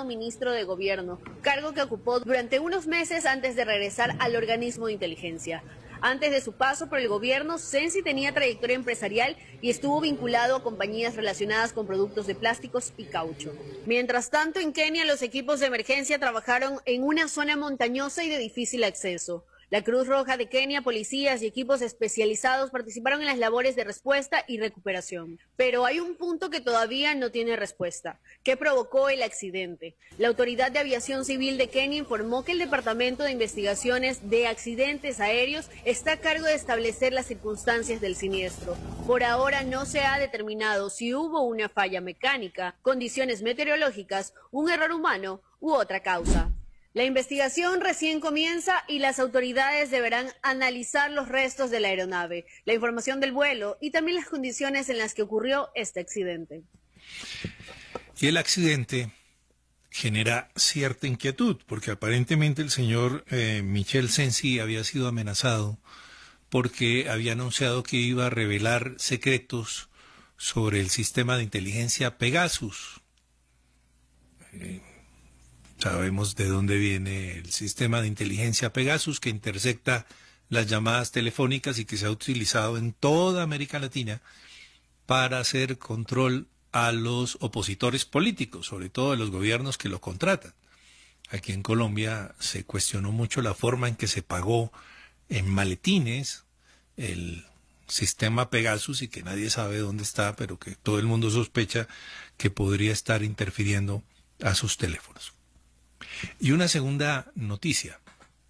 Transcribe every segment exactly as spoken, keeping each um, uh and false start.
ministro de Gobierno, cargo que ocupó durante unos meses antes de regresar al organismo de inteligencia. Antes de su paso por el gobierno, Sensi tenía trayectoria empresarial y estuvo vinculado a compañías relacionadas con productos de plásticos y caucho. Mientras tanto, en Kenia, los equipos de emergencia trabajaron en una zona montañosa y de difícil acceso. La Cruz Roja de Kenia, policías y equipos especializados participaron en las labores de respuesta y recuperación. Pero hay un punto que todavía no tiene respuesta. ¿Qué provocó el accidente? La Autoridad de Aviación Civil de Kenia informó que el Departamento de Investigaciones de Accidentes Aéreos está a cargo de establecer las circunstancias del siniestro. Por ahora no se ha determinado si hubo una falla mecánica, condiciones meteorológicas, un error humano u otra causa. La investigación recién comienza y las autoridades deberán analizar los restos de la aeronave, la información del vuelo y también las condiciones en las que ocurrió este accidente. Y el accidente genera cierta inquietud, porque aparentemente el señor eh, Michel Sensi había sido amenazado porque había anunciado que iba a revelar secretos sobre el sistema de inteligencia Pegasus. Eh, Sabemos de dónde viene el sistema de inteligencia Pegasus, que intercepta las llamadas telefónicas y que se ha utilizado en toda América Latina para hacer control a los opositores políticos, sobre todo a los gobiernos que lo contratan. Aquí en Colombia se cuestionó mucho la forma en que se pagó en maletines el sistema Pegasus y que nadie sabe dónde está, pero que todo el mundo sospecha que podría estar interfiriendo a sus teléfonos. Y una segunda noticia.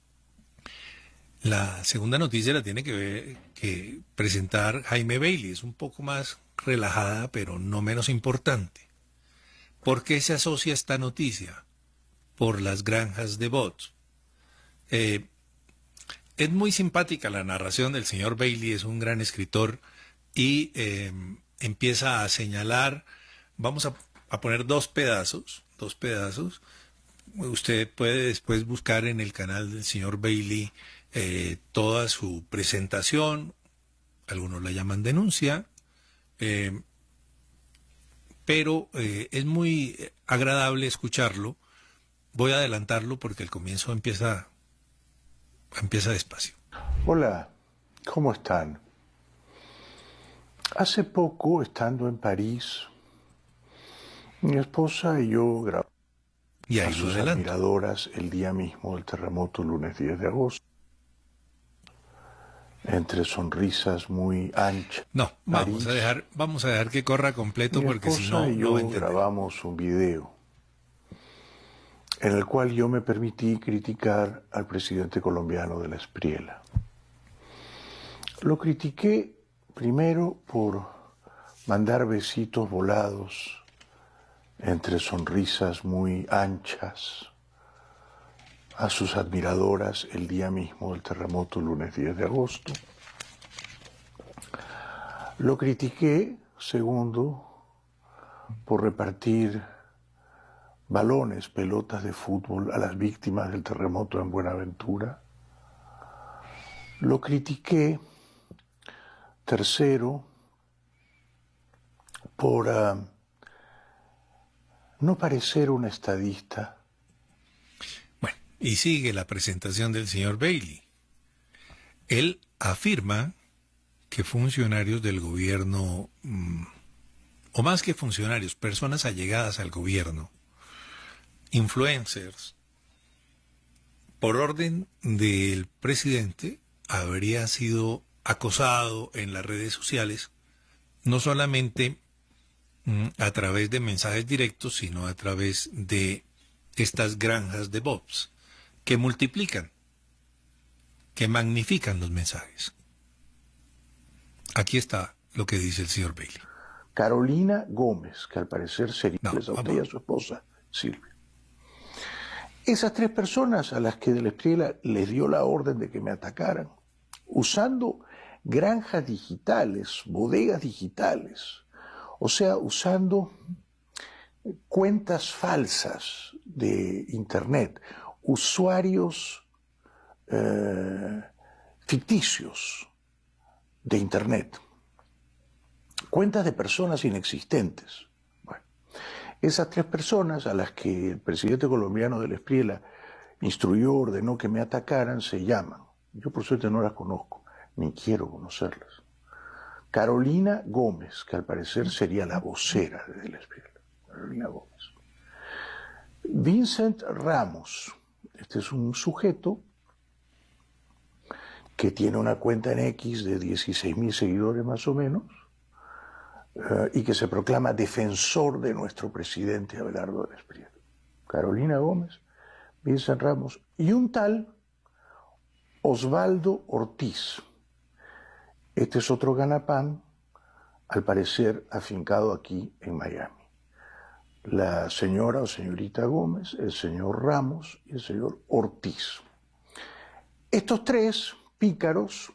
La segunda noticia la tiene que, ver, que presentar Jaime Bailey. Es un poco más relajada, pero no menos importante. ¿Por qué se asocia esta noticia? Por las granjas de bots. Eh, es muy simpática la narración del señor Bailey, es un gran escritor, y eh, empieza a señalar, vamos a, a poner dos pedazos, dos pedazos. Usted puede después buscar en el canal del señor Bailey eh, toda su presentación, algunos la llaman denuncia, eh, pero eh, es muy agradable escucharlo. Voy a adelantarlo porque el comienzo empieza, empieza despacio. Hola, ¿cómo están? Hace poco, estando en París, mi esposa y yo grabamos Y ahí a sus adelanto. admiradoras el día mismo del terremoto, lunes diez de agosto, entre sonrisas muy anchas. No, vamos París, a dejar, vamos a dejar que corra completo mi porque si esposa no, y no va a yo entender. grabamos un video en el cual yo me permití criticar al presidente colombiano de la Espriella. Lo critiqué primero por mandar besitos volados entre sonrisas muy anchas a sus admiradoras el día mismo del terremoto, lunes diez de agosto. Lo critiqué, segundo, por repartir balones, pelotas de fútbol a las víctimas del terremoto en Buenaventura. Lo critiqué, tercero, por uh, no parecer un estadista. Bueno, y sigue la presentación del señor Bailey. Él afirma que funcionarios del gobierno, mmm, o más que funcionarios, personas allegadas al gobierno, influencers, por orden del presidente, habría sido acosado en las redes sociales, no solamente mmm, a través de mensajes directos, sino a través de estas granjas de bots que multiplican, que magnifican los mensajes. Aquí está lo que dice el señor Bailey. Carolina Gómez, que al parecer sería No, a usted vamos. y a su esposa, Silvia. Esas tres personas a las que de la Espriella les dio la orden de que me atacaran, usando granjas digitales, bodegas digitales, o sea, usando cuentas falsas de Internet, usuarios eh, ficticios de Internet, cuentas de personas inexistentes. Bueno, Esas tres personas a las que el presidente colombiano del Espriella instruyó, ordenó que me atacaran, se llaman, yo por suerte no las conozco, ni quiero conocerlas. Carolina Gómez, que al parecer sería la vocera del Espriella. Carolina Gómez. Vincent Ramos, este es un sujeto que tiene una cuenta en X de dieciséis mil seguidores más o menos, uh, y que se proclama defensor de nuestro presidente Abelardo del Espriella. Carolina Gómez, Vincent Ramos y un tal Osvaldo Ortiz. Este es otro ganapán, al parecer afincado aquí en Miami. La señora o señorita Gómez, el señor Ramos y el señor Ortiz. Estos tres pícaros,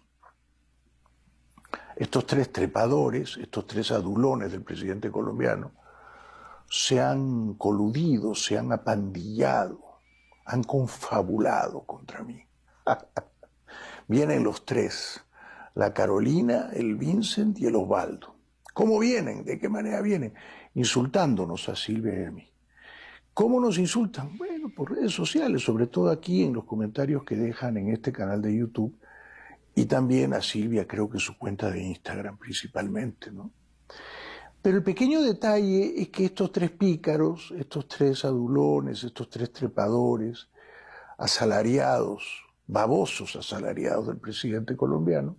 estos tres trepadores, estos tres adulones del presidente colombiano, se han coludido, se han apandillado, han confabulado contra mí. Vienen los tres, la Carolina, el Vincent y el Osvaldo. ¿Cómo vienen? ¿De qué manera vienen? Insultándonos a Silvia y a mí. ¿Cómo nos insultan? Bueno, por redes sociales, sobre todo aquí en los comentarios que dejan en este canal de YouTube, y también a Silvia, creo que su cuenta de Instagram principalmente, ¿no? Pero el pequeño detalle es que estos tres pícaros, estos tres adulones, estos tres trepadores, asalariados, babosos asalariados del presidente colombiano,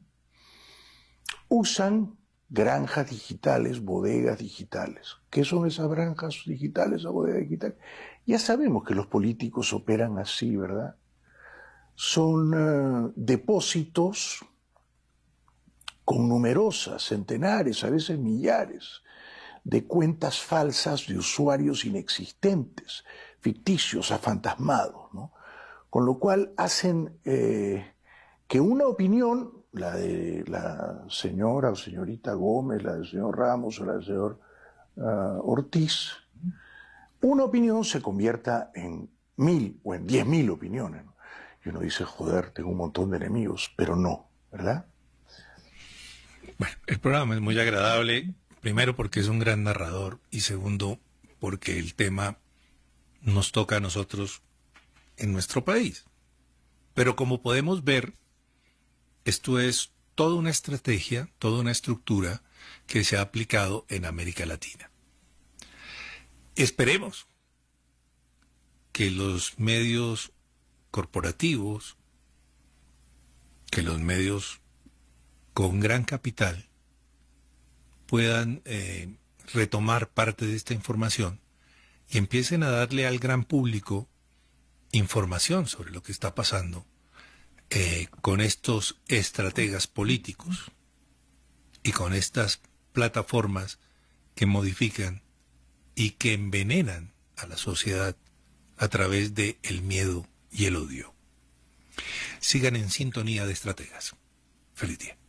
usan granjas digitales, bodegas digitales. ¿Qué son esas granjas digitales o bodegas digitales? Ya sabemos que los políticos operan así, ¿verdad? Son uh, depósitos con numerosas, centenares, a veces millares, de cuentas falsas de usuarios inexistentes, ficticios, afantasmados, ¿no? Con lo cual hacen eh, que una opinión, la de la señora o señorita Gómez, la del señor Ramos o la del señor uh, Ortiz, una opinión se convierta en mil o en diez mil opiniones, ¿no? Y uno dice, joder, tengo un montón de enemigos, pero no, ¿verdad? Bueno, el programa es muy agradable, primero porque es un gran narrador y segundo porque el tema nos toca a nosotros en nuestro país. Pero como podemos ver, esto es toda una estrategia, toda una estructura que se ha aplicado en América Latina. Esperemos que los medios corporativos, que los medios con gran capital puedan eh, retomar parte de esta información y empiecen a darle al gran público información sobre lo que está pasando eh, con estos estrategas políticos y con estas plataformas que modifican y que envenenan a la sociedad a través de el miedo y el odio. Sigan en sintonía de Estrategas. Feliz día.